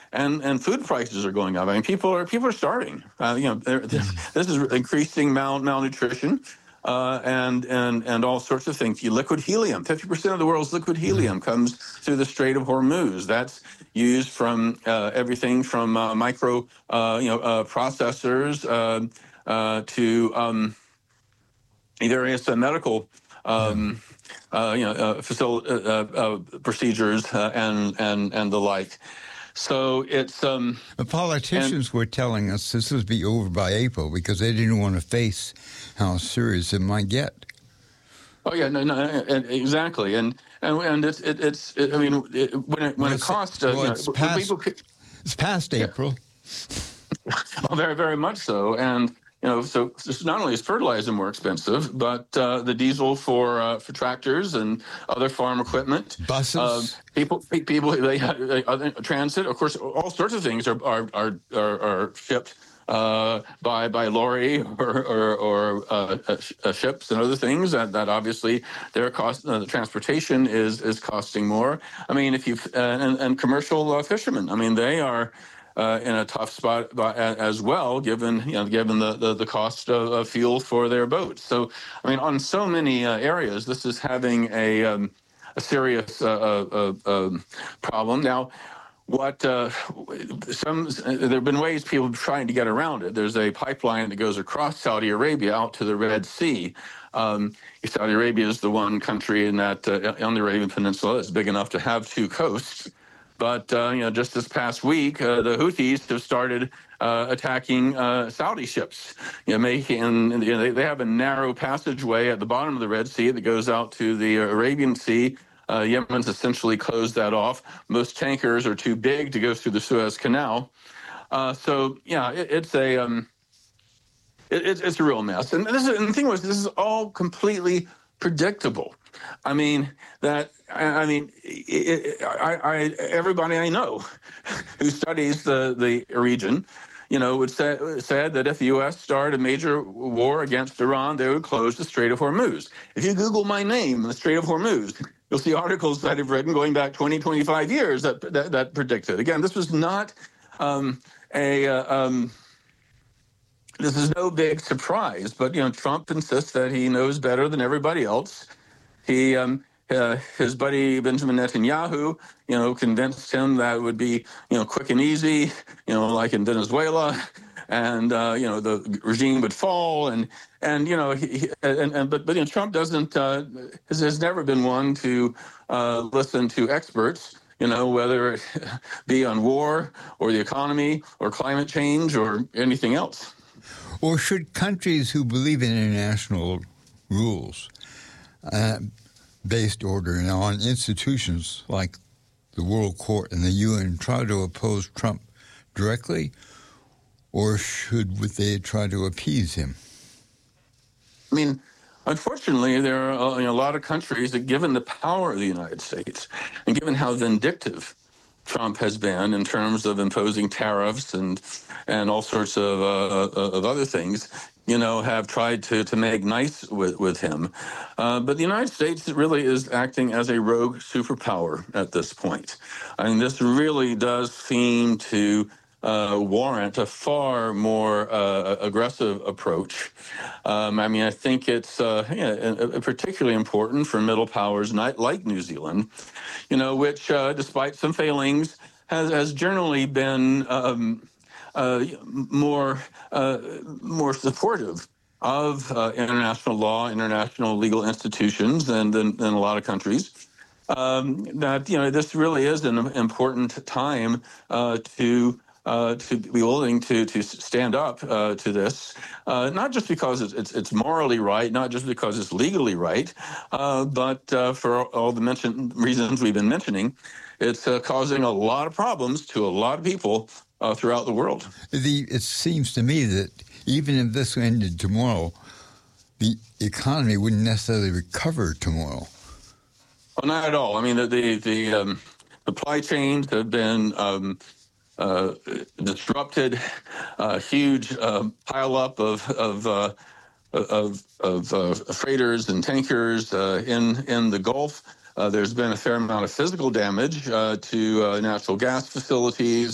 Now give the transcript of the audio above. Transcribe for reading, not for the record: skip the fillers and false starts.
and food prices are going up. I mean, people are starving. This is increasing malnutrition. And all sorts of things. Liquid helium. 50% of the world's liquid helium comes through the Strait of Hormuz. That's used from everything from micro, processors to various medical, procedures and the like. So it's the politicians were telling us this would be over by April because they didn't want to face how serious it might get. Oh yeah, no, exactly, and it's I mean, when it costs, it's past April. Well, very very much so, and so not only is fertilizer more expensive, but the diesel for tractors and other farm equipment, buses, people, transit. Of course, all sorts of things are shipped by lorry or ships and other things that obviously their cost, the transportation is costing more. I mean, if you and commercial fishermen, I mean, they are in a tough spot as well, given the cost of fuel for their boats. So, I mean, on so many areas, this is having a serious problem. Now, there have been ways people are trying to get around it. There's a pipeline that goes across Saudi Arabia out to the Red Sea. Saudi Arabia is the one country in that on the Arabian Peninsula that's big enough to have two coasts. But just this past week, the Houthis have started attacking Saudi ships. They have a narrow passageway at the bottom of the Red Sea that goes out to the Arabian Sea. Yemen's essentially closed that off. Most tankers are too big to go through the Suez Canal. It's a real mess. And the thing was, this is all completely predictable. I mean, everybody I know who studies the region, said that if the U.S. started a major war against Iran, they would close the Strait of Hormuz. If you Google my name, the Strait of Hormuz, you'll see articles that I've written going back 20, 25 years that predicted. Again, this was not this is no big surprise, but Trump insists that he knows better than everybody else. He, his buddy Benjamin Netanyahu, convinced him that it would be, quick and easy, like in Venezuela, and the regime would fall, but Trump doesn't has never been one to listen to experts. Whether it be on war or the economy or climate change or anything else. Or should countries who believe in international rules based order and on institutions like the World Court and the UN try to oppose Trump directly, or should they try to appease him? I mean, unfortunately, there are a lot of countries that, given the power of the United States and given how vindictive Trump has been in terms of imposing tariffs and all sorts of other things, have tried to make nice with him. But the United States really is acting as a rogue superpower at this point. I mean, this really does seem to warrant a far more aggressive approach. I think it's particularly important for middle powers like New Zealand, which, despite some failings, has generally been more supportive of international law, international legal institutions than a lot of countries. This really is an important time to be willing to stand up to this, not just because it's morally right, not just because it's legally right, but for all the reasons we've been mentioning, it's causing a lot of problems to a lot of people throughout the world. It seems to me that even if this ended tomorrow, the economy wouldn't necessarily recover tomorrow. Well, not at all. I mean, the supply chains have been disrupted. Huge pileup of freighters and tankers in the Gulf. There's been a fair amount of physical damage to natural gas facilities